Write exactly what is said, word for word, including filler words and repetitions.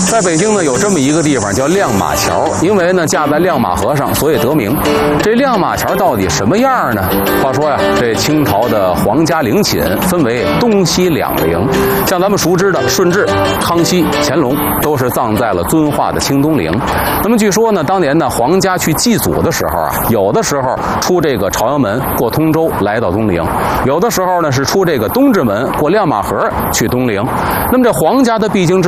在北京呢，有这么一个地方叫亮马桥，因为呢架在亮马河上，所以得名。这亮马桥到底什么样呢？话说呀，这清朝的皇家陵寝分为东西两陵，像咱们熟知的顺治、康熙、乾隆都是葬在了遵化的清东陵。那么据说呢，当年呢皇家去祭祖的时候啊，有的时候出这个朝阳门过通州来到东陵，有的时候呢是出这个东直门过亮马河去东陵。那么这皇家的必经之